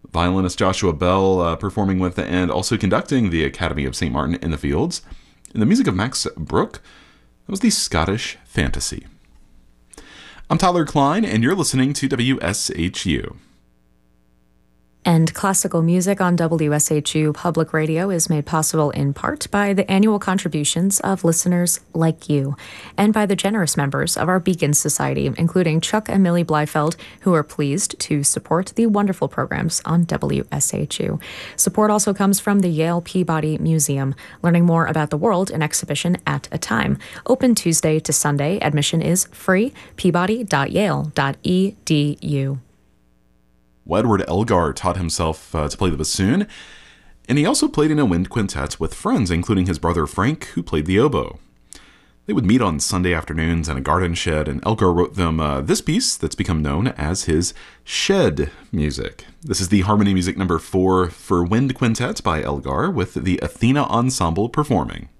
Violinist Joshua Bell performing with and also conducting the Academy of St. Martin in the Fields. And the music of Max Bruch, that was the Scottish Fantasy. I'm Tyler Klein, and you're listening to WSHU. And classical music on WSHU Public Radio is made possible in part by the annual contributions of listeners like you, and by the generous members of our Beacon Society, including Chuck and Millie Bleifeld, who are pleased to support the wonderful programs on WSHU. Support also comes from the Yale Peabody Museum. Learning more about the world, an exhibition at a time. Open Tuesday to Sunday. Admission is free. peabody.yale.edu. Edward Elgar taught himself to play the bassoon, and he also played in a wind quintet with friends, including his brother Frank, who played the oboe. They would meet on Sunday afternoons in a garden shed, and Elgar wrote them this piece that's become known as his shed music. This is the harmony music number 4 for wind quintet by Elgar, with the Athena Ensemble performing.